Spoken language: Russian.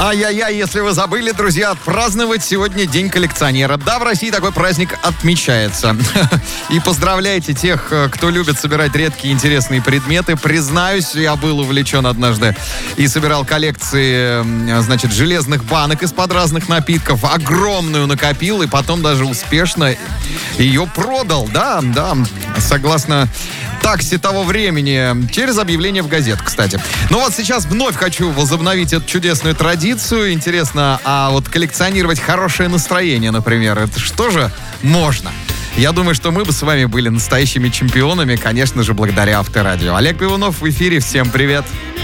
Ай-яй-яй, если вы забыли, друзья, отпраздновать сегодня День коллекционера. Да, в России такой праздник отмечается. И поздравляйте тех, кто любит собирать редкие интересные предметы. Признаюсь, я был увлечен однажды и собирал коллекции, значит, железных банок из-под разных напитков. Огромную накопил и потом даже успешно ее продал. Да, согласно таксе того времени, через объявление в газет, кстати. Но вот сейчас вновь хочу возобновить эту чудесную традицию. Интересно, а вот коллекционировать хорошее настроение, например, это что же можно? Я думаю, что мы бы с вами были настоящими чемпионами, конечно же, благодаря Авторадио. Олег Пивунов в эфире. Всем привет!